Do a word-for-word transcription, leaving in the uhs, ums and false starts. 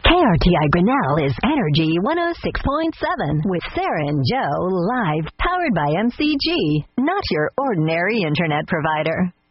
K R T I Grinnell is Energy one oh six point seven with Sarah and Joe live, powered by M C G, not your ordinary internet provider.